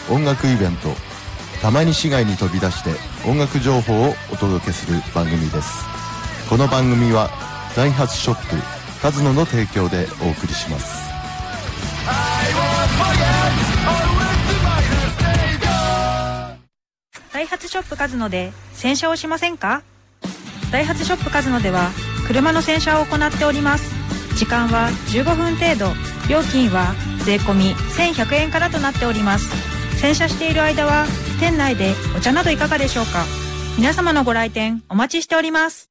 音楽イベント、たまに市外に飛び出して音楽情報をお届けする番組です。この番組はダイハツショップカズノの提供でお送りします。 ダイハツショップカズノで洗車をしませんか？ダイハツショップカズノでは車の洗車を行っております。時間は15分程度、料金は税込み1100円からとなっております。洗車している間は店内でお茶などいかがでしょうか？皆様のご来店お待ちしております。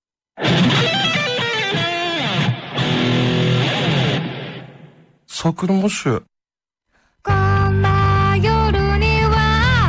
桜もしこんな夜には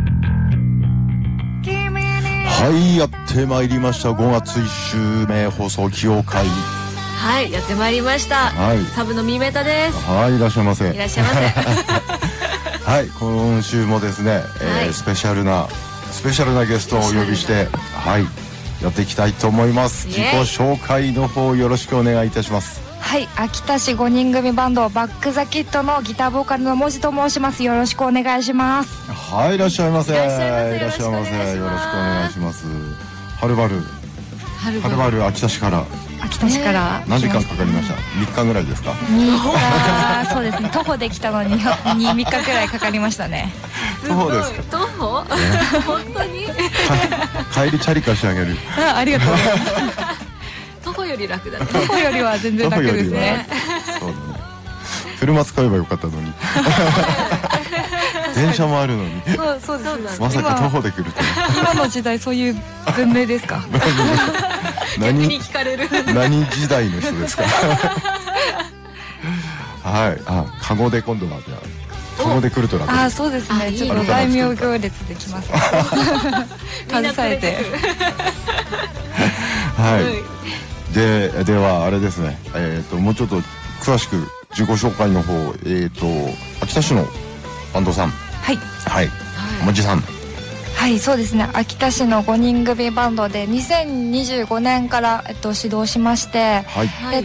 君にはい、やってまいりました。5月1週目放送起用会。 はい、やってまいりました。 はい、 サブのみめたです。 はい、いらっしゃいませ。 いらっしゃいませ。 はい、今週もですね、スペシャルなゲストをお呼びして、はい、やっていきたいと思います。自己紹介の方よろしくお願いいたします。 はい、秋田市5人組バンドバックザキッドのギターボーカルの文字と申します。よろしくお願いします。 はい、いらっしゃいませ。 いらっしゃいませ。 よろしくお願いします。はるばる秋田市から何時間かかりました？3日ぐらいですか ？3日そうですね、徒歩できたのに3日くらいかかりましたね。 徒歩ですか？ 徒歩？本当に？ 帰りチャリ化してあげる。 ありがとうございます。 徒歩より楽だね。 徒歩よりは全然楽ですね。 そうだね。車使えばよかったのに。電車もあるのに。 そうです。 まさか徒歩で来ると。 今の時代そういう文明ですか？ 逆に聞かれる。 何時代の人ですか？はい、カゴで今度はじゃあカゴで来ると楽です。 そうですね。ちょっと大名行列できます。携えて。 はい。ではあれですね。もうちょっと詳しく自己紹介の方、秋田市のバンドさん。はい。もじさん。 はい、そうですね。秋田市の5人組バンドで2025年から、始動しまして、 はい、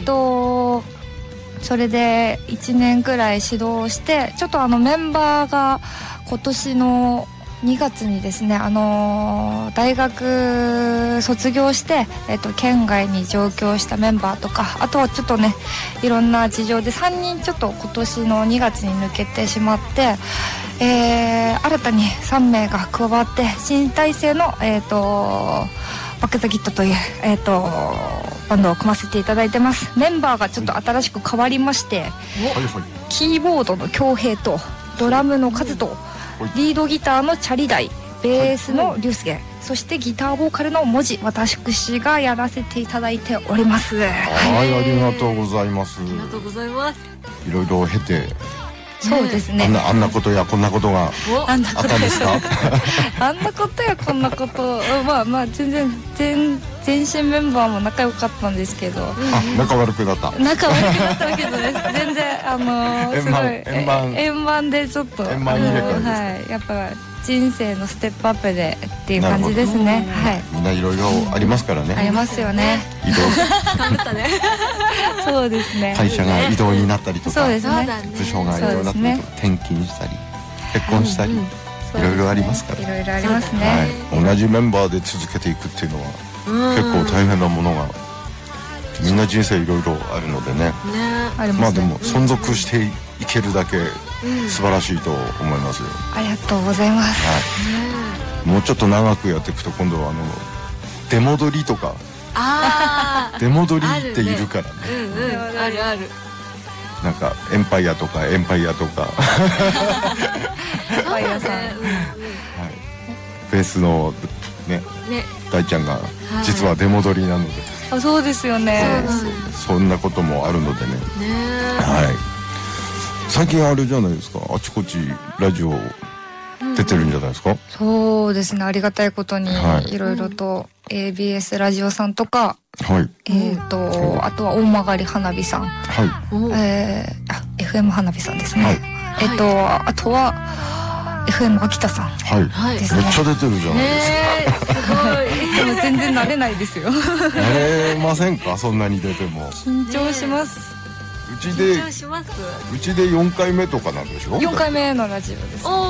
それで1年くらい指導して、ちょっとメンバーが今年の2月にですね、大学卒業して、県外に上京したメンバーとか、あとはちょっとね、いろんな事情で3人ちょっと今年の2月に抜けてしまって、新たに3名が加わって新体制の、バックザキッドという、バンドを組ませていただいてます。メンバーがちょっと新しく変わりまして、キーボードの恭平とドラムのカズとリードギターのチャリダイ、ベースのリュウスゲ、そしてギターボーカルの文字、私がやらせていただいております。はい、 ありがとうございます。 ありがとうございます。 いろいろ経て、 そうですね。 あんなことやこんなことがあったんですか？ あんなことやこんなこと、まあ全然全身メンバーも仲良かったんですけど、 仲悪くなったわけです全然すごい円満でちょっと円満入れ替えですか？ はい、やっぱ人生のステップアップでっていう感じですね。はい。 みんないろいろありますからね。 ありますよね。 移動。 頑張ったね。 そうですね。 会社が移動になったりとか、 そうですね。 部署が移動になったりとか、転勤したり、結婚したり、いろいろありますから。 いろいろありますね。 同じメンバーで続けていくっていうのは結構大変なものが、みんな人生いろいろあるのでね。まあでも存続していけるだけ素晴らしいと思いますよ。 ありがとうございます。 もうちょっと長くやっていくと今度は出戻りとか、出戻りっているからね。 あるある。 なんかエンパイアとかエンパイアさん。 ベースのね大ちゃんが実は出戻りなので。 そうですよね。 そんなこともあるのでね。はい。最近あれじゃないですか、あちこちラジオ出てるんじゃないですか？ そうですね、ありがたいことにいろいろと ABS ラジオさんとか、 はい、 あとは大曲花火さん、 はい、 FM 花火さんですね、はい、あとは FM 秋田さん、 はいですね。めっちゃ出てるじゃないですか。 すごい。 でも全然慣れないですよ。 慣れませんか？そんなに出ても。 緊張します。 うちで4回目とかなんでしょ？ 4回目のラジオです。